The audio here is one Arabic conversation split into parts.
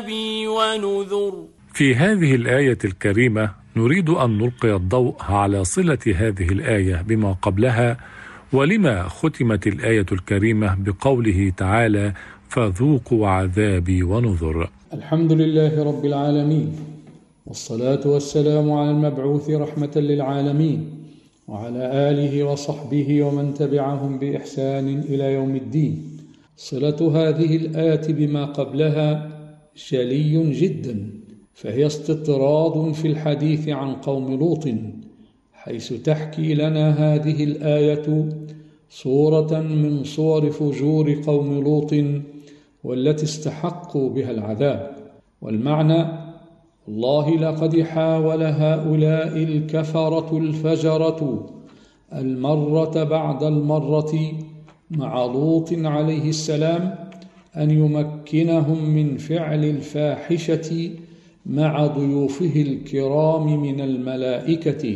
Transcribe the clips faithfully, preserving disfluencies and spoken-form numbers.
ونذر. في هذه الآية الكريمة نريد أن نلقي الضوء على صلة هذه الآية بما قبلها، ولما ختمت الآية الكريمة بقوله تعالى: فذوقوا عذابي ونذر. الحمد لله رب العالمين، والصلاة والسلام على المبعوث رحمة للعالمين، وعلى آله وصحبه ومن تبعهم بإحسان إلى يوم الدين. صلة هذه الآية بما قبلها جلي جدا، فهي استطراد في الحديث عن قوم لوط، حيث تحكي لنا هذه الآية صورة من صور فجور قوم لوط والتي استحقوا بها العذاب. والمعنى: والله لقد حاول هؤلاء الكفرة الفجرة المرة بعد المرة مع لوط عليه السلام أن يمكنهم من فعل الفاحشة مع ضيوفه الكرام من الملائكة،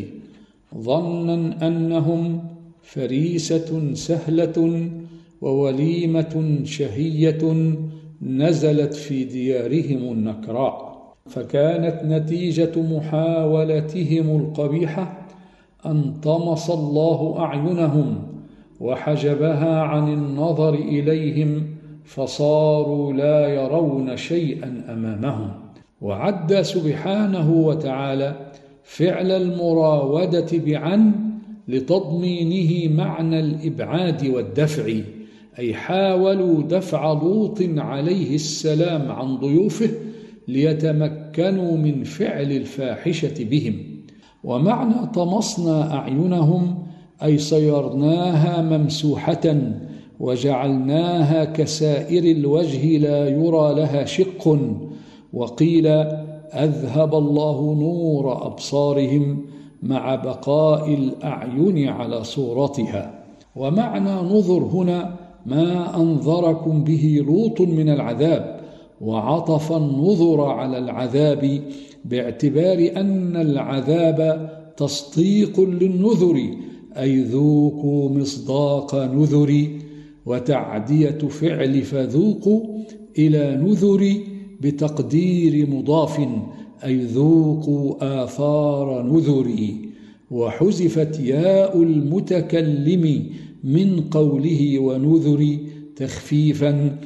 ظنا أنهم فريسة سهلة ووليمة شهية نزلت في ديارهم النكراء. فكانت نتيجة محاولتهم القبيحة أن طمس الله أعينهم وحجبها عن النظر إليهم، فصاروا لا يرون شيئا أمامهم. وعد سبحانه وتعالى فعل المراودة بعن لتضمينه معنى الإبعاد والدفع، أي حاولوا دفع لوط عليه السلام عن ضيوفه ليتمكنوا من فعل الفاحشة بهم. ومعنى طمسنا أعينهم أي صيرناها ممسوحة وجعلناها كسائر الوجه لا يرى لها شق. وقيل أذهب الله نور أبصارهم مع بقاء الأعين على صورتها. ومعنى نظر هنا ما أنذركم به لوط من العذاب، وعطف النذر على العذاب باعتبار أن العذاب تصديق للنذر، أي ذوقوا مصداق نذري، وتعدية فعل فذوقوا إلى نذر بتقدير مضاف، أي ذوقوا آثار نذري، وحذفت ياء المتكلم من قوله ونذري تخفيفا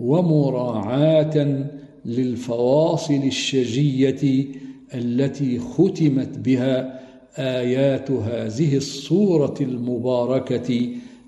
ومراعاة للفواصل الشجية التي ختمت بها آيات هذه السورة المباركة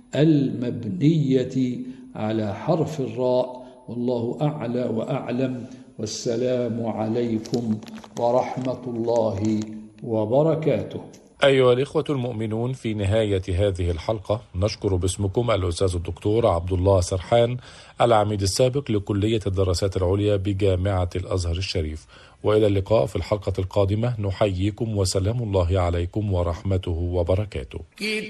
المبنية على حرف الراء. والله أعلى وأعلم، والسلام عليكم ورحمة الله وبركاته. أيها الإخوة المؤمنون، في نهاية هذه الحلقة نشكر باسمكم الأستاذ الدكتور عبد الله سرحان، العميد السابق لكلية الدراسات العليا بجامعة الأزهر الشريف. وإلى اللقاء في الحلقة القادمة، نحييكم وسلام الله عليكم ورحمته وبركاته.